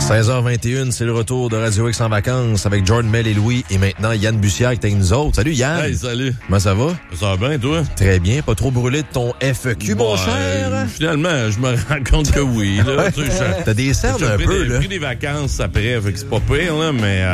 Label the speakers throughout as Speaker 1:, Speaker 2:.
Speaker 1: 16h21, c'est le retour de Radio X en vacances avec Jordan, Mel et Louis. Et maintenant, Yann Bussière qui est avec nous autres. Salut Yann.
Speaker 2: Hey, salut.
Speaker 1: Comment ça va?
Speaker 2: Ça va bien, toi?
Speaker 1: Très bien. Pas trop brûlé de ton FQ, mon cher?
Speaker 2: Finalement, je me rends compte que oui. Là.
Speaker 1: T'as des cernes un peu, là.
Speaker 2: J'ai pris des vacances après, fait que c'est pas pire, là, mais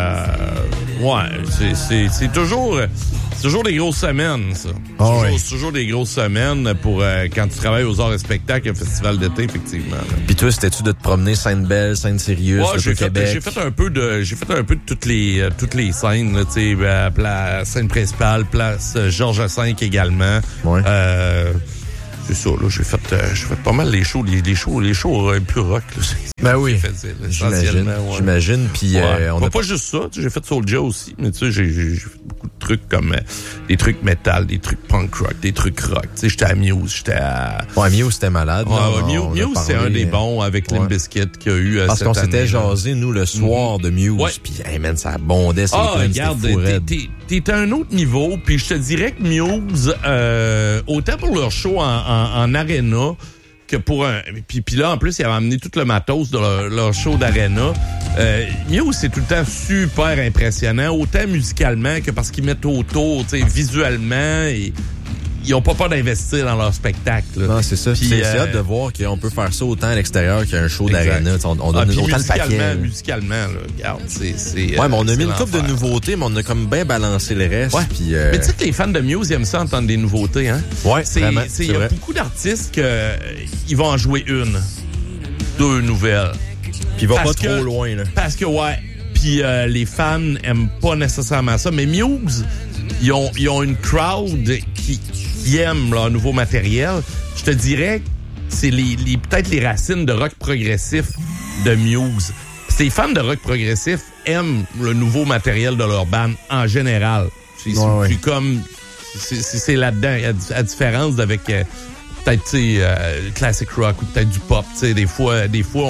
Speaker 2: ouais, c'est toujours... C'est toujours des grosses semaines, ça. C'est toujours des grosses semaines pour quand tu travailles aux arts et spectacles, un festival d'été, effectivement. Là.
Speaker 1: Puis toi, c'était-tu de te promener Sainte-Belle, Sainte-Sérieux, Québec?
Speaker 2: J'ai fait un peu de toutes les scènes, là, tu sais, la scène principale, place Georges V également. Ouais. C'est ça, là, j'ai fait pas mal les shows plus rock, là.
Speaker 1: Ben oui.
Speaker 2: Facile,
Speaker 1: j'imagine. Puis on a
Speaker 2: pas juste ça, j'ai fait Soulja aussi, mais tu sais, j'ai fait beaucoup de trucs comme des trucs metal, des trucs punk rock, des trucs rock. Tu sais, j'étais à Muse,
Speaker 1: Ouais, Muse c'était malade.
Speaker 2: Muse c'est un des bons avec Limp Bizkit qu'il y a eu
Speaker 1: parce qu'on s'était jasé,
Speaker 2: là.
Speaker 1: nous, le soir de Muse. Ouais. Puis, hey man, ça bondait.
Speaker 2: Regarde, t'es à un autre niveau, puis je te dirais que Muse, autant pour leur show en arena, que pour un... Puis là, en plus, ils avaient amené tout le matos de leur show d'arena. Muse, c'est tout le temps super impressionnant, autant musicalement que parce qu'ils mettent autour, tu sais, visuellement, et ils ont pas peur d'investir dans leur spectacle. Là.
Speaker 1: Non, c'est ça. Puis, c'est hâte de voir qu'on peut faire ça autant à l'extérieur qu'un show d'arena. On donne autant le paquet.
Speaker 2: Musicalement, là, regarde, c'est
Speaker 1: ouais, mais on a mis une couple de nouveautés, mais on a comme bien balancé le reste.
Speaker 2: Ouais.
Speaker 1: Puis,
Speaker 2: mais tu sais que les fans de Muse, ils aiment ça entendre des nouveautés, hein?
Speaker 1: Ouais, vraiment.
Speaker 2: Il y a beaucoup d'artistes ils vont en jouer deux nouvelles.
Speaker 1: Puis ils vont pas trop loin, là.
Speaker 2: Parce que, ouais. Puis les fans aiment pas nécessairement ça. Mais Muse, ils ont une crowd qui aime leur nouveau matériel. Je te dirais que c'est peut-être les racines de rock progressif de Muse. Ces fans de rock progressif aiment le nouveau matériel de leur band en général. C'est comme... C'est là-dedans. À différence d'avec peut-être classic rock ou peut-être du pop. Des fois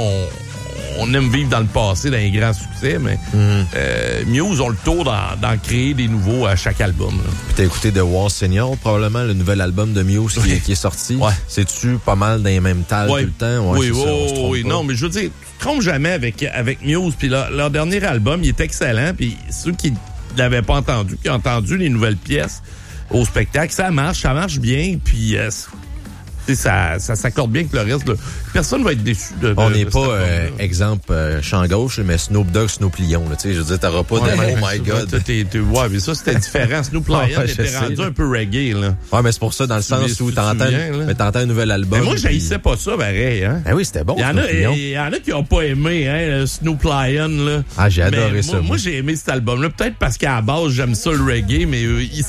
Speaker 2: on aime vivre dans le passé, dans les grands succès, mais Muse ont le tour d'en créer des nouveaux à chaque album. Là.
Speaker 1: Puis t'as écouté The Wall Senior, probablement, le nouvel album de Muse qui est sorti. Ouais. C'est-tu pas mal dans les mêmes tales tout le temps? Ouais,
Speaker 2: oui. Non, mais je veux dire, tu te trompes jamais avec Muse. Puis leur dernier album, il est excellent. Puis ceux qui l'avaient pas entendu, qui ont entendu les nouvelles pièces au spectacle, ça marche bien. Puis... ça s'accorde bien avec le reste. Là. Personne va être déçu
Speaker 1: on n'est pas, exemple, champ gauche, mais Snoop Dogg, Snoop Lion. Je veux dire, t'auras pas de « Oh my God ».
Speaker 2: Ouais, mais ça, c'était différent. Snoop Lion était rendu un peu reggae. Là.
Speaker 1: Ouais, mais c'est pour ça, dans le sens où t'entends un nouvel album.
Speaker 2: Mais moi, j'haïssais pas ça, pareil. Hein?
Speaker 1: Ben oui, c'était bon,
Speaker 2: Il y en a qui n'ont pas aimé le Snoop Lion. Là.
Speaker 1: Ah, j'ai adoré ça.
Speaker 2: Moi, j'ai aimé cet album-là. Peut-être parce qu'à la base, j'aime ça le reggae, mais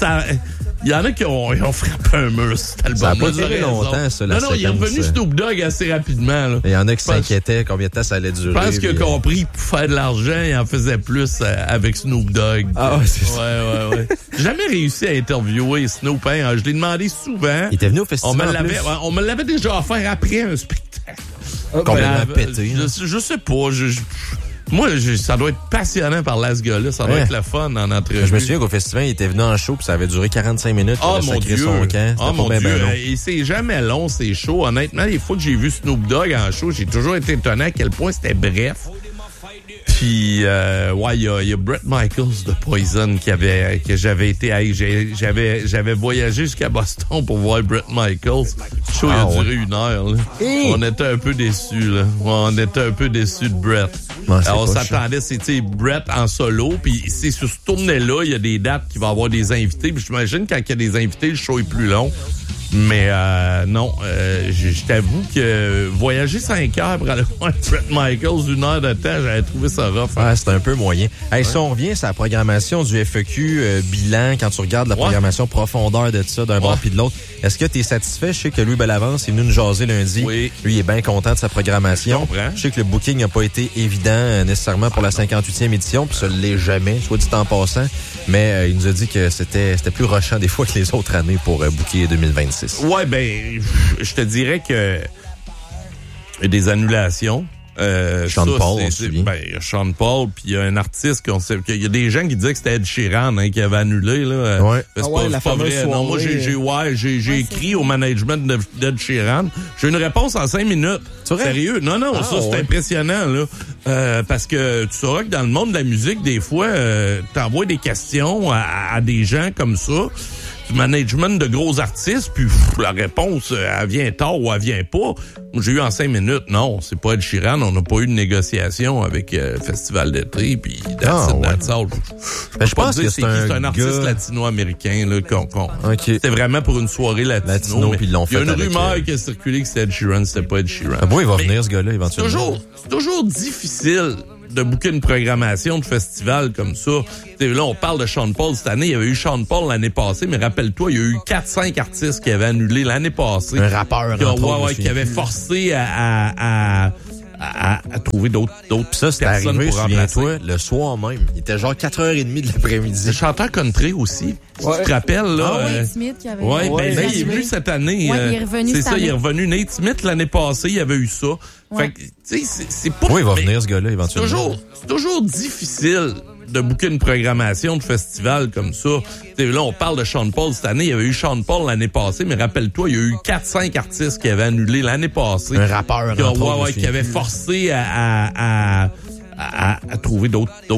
Speaker 2: il y en a qui ont frappé un mur, cet album. Ça
Speaker 1: n'a pas duré longtemps, ça, la séquence.
Speaker 2: Il est revenu Snoop Dogg assez rapidement. Là.
Speaker 1: Il y en a qui s'inquiétaient combien de temps ça allait durer.
Speaker 2: Je pense qu'il a compris que pour faire de l'argent, il en faisait plus avec Snoop Dogg.
Speaker 1: Ah ouais, c'est ça.
Speaker 2: Ouais. J'ai jamais réussi à interviewer Snoop. Hein. Je l'ai demandé souvent.
Speaker 1: Il était venu au festival.
Speaker 2: On me l'avait déjà offert après un spectacle.
Speaker 1: Complètement pété.
Speaker 2: Je sais pas. Moi, ça doit être passionnant par là, ce gars-là. Ça doit être le fun en entrevue.
Speaker 1: Je me souviens qu'au festival, il était venu en show puis ça avait duré 45 minutes.
Speaker 2: Oh mon Dieu!
Speaker 1: Mon Dieu!
Speaker 2: Et c'est jamais long, ces shows. Honnêtement, les fois que j'ai vu Snoop Dogg en show, j'ai toujours été étonné à quel point c'était bref. Puis, il y a Bret Michaels de Poison que j'avais été... J'avais voyagé jusqu'à Boston pour voir Bret Michaels. Le show a duré 1 heure. Là. On était un peu déçus. Là. On était un peu déçus de Bret. Alors, on s'attendait, c'est Bret en solo. Puis, c'est sur ce tournée-là, il y a des dates qui vont avoir des invités. Puis, j'imagine quand il y a des invités, le show est plus long. Mais non, je t'avoue que voyager 5 heures pour aller voir Bret Michaels 1 heure de temps, j'avais trouvé ça rough.
Speaker 1: Ouais, c'était un peu moyen. Hey, si on revient sur la programmation du FEQ bilan, quand tu regardes la programmation profondeur de ça d'un bord puis de l'autre, est-ce que tu es satisfait? Je sais que Louis Bellavance est venu nous jaser lundi.
Speaker 2: Oui.
Speaker 1: Lui, il est bien content de sa programmation. Je sais que le booking n'a pas été évident nécessairement pour la 58e édition, puis ça ne l'est jamais, soit dit en passant. Mais il nous a dit que c'était plus rushant des fois que les autres années pour booker 2026.
Speaker 2: Ouais, ben, je te dirais que des annulations.
Speaker 1: Sean Paul,
Speaker 2: Sean Paul, puis il y a un artiste il y a des gens qui disaient que c'était Ed Sheeran qui avait annulé là.
Speaker 1: Ouais.
Speaker 2: C'est pas vrai. Non, moi j'ai écrit au management d'Ed Sheeran. J'ai une réponse en 5 minutes. Sérieux? Non, c'est impressionnant là. Parce que tu sauras que dans le monde de la musique, des fois, t'envoies des questions à des gens comme ça. Du management de gros artistes, puis la réponse, elle vient tard ou elle vient pas. J'ai eu en 5 minutes, non, c'est pas Ed Sheeran, on n'a pas eu de négociation avec Festival d'été, puis that's all.
Speaker 1: Je pense que c'est
Speaker 2: un artiste latino-américain, là, c'était vraiment pour une soirée latino
Speaker 1: puis ils l'ont fait.
Speaker 2: Il y a une rumeur qui a circulé que c'était Ed Sheeran, c'était pas Ed Sheeran.
Speaker 1: Il va venir, ce gars-là, éventuellement.
Speaker 2: C'est toujours difficile de booker une programmation de festival comme ça. Là, on parle de Sean Paul cette année. Il y avait eu Sean Paul l'année passée, mais rappelle-toi, il y a eu 4-5 artistes qui avaient annulé l'année passée.
Speaker 1: Un rappeur,
Speaker 2: qui avait forcé à trouver d'autres
Speaker 1: ça, c'est
Speaker 2: personnes
Speaker 1: arrivé,
Speaker 2: pour remplacer.
Speaker 1: Souviens-toi, le soir même. Il était genre 4h30 de l'après-midi.
Speaker 2: Le chanteur country aussi.
Speaker 3: Ouais.
Speaker 2: Tu te rappelles, là?
Speaker 4: Nate Smith qui avait...
Speaker 2: il est venu cette année.
Speaker 4: Ouais, il est revenu
Speaker 2: c'est
Speaker 4: cette
Speaker 2: ça,
Speaker 4: année.
Speaker 2: il est revenu. Nate Smith, l'année passée, il y avait eu ça.
Speaker 4: Ouais.
Speaker 2: Fait que, tu sais, c'est pas...
Speaker 1: Il va venir, ce gars-là, éventuellement.
Speaker 2: C'est toujours difficile de booker une programmation de festival comme ça. Là, on parle de Sean Paul cette année. Il y avait eu Sean Paul l'année passée, mais rappelle-toi, il y a eu 4-5 artistes qui avaient annulé l'année passée.
Speaker 1: Un rappeur,
Speaker 2: qui avait forcé à trouver d'autres